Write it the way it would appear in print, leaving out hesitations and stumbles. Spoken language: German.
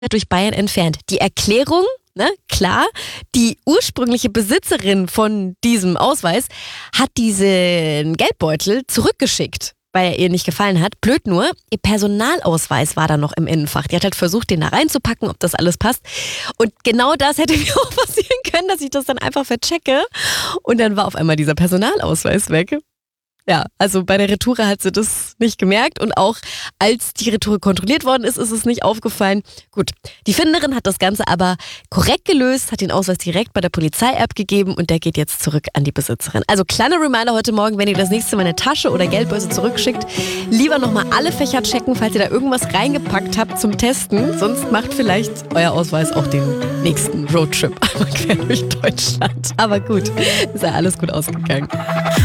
durch Bayern entfernt. Die Erklärung, ne, klar, die ursprüngliche Besitzerin von diesem Ausweis hat diesen Geldbeutel zurückgeschickt, weil er ihr nicht gefallen hat. Blöd nur, ihr Personalausweis war da noch im Innenfach. Die hat halt versucht, den da reinzupacken, ob das alles passt. Und genau das hätte mir auch passieren können, dass ich das dann einfach verchecke. Und dann war auf einmal dieser Personalausweis weg. Ja, also bei der Retoure hat sie das nicht gemerkt und auch als die Retoure kontrolliert worden ist, ist es nicht aufgefallen. Gut, die Finderin hat das Ganze aber korrekt gelöst, hat den Ausweis direkt bei der Polizei-App gegeben und der geht jetzt zurück an die Besitzerin. Also kleiner Reminder heute Morgen, wenn ihr das nächste Mal eine Tasche oder Geldbörse zurückschickt, lieber nochmal alle Fächer checken, falls ihr da irgendwas reingepackt habt zum Testen. Sonst macht vielleicht euer Ausweis auch den nächsten Roadtrip einmal quer durch Deutschland. Aber gut, ist ja alles gut ausgegangen.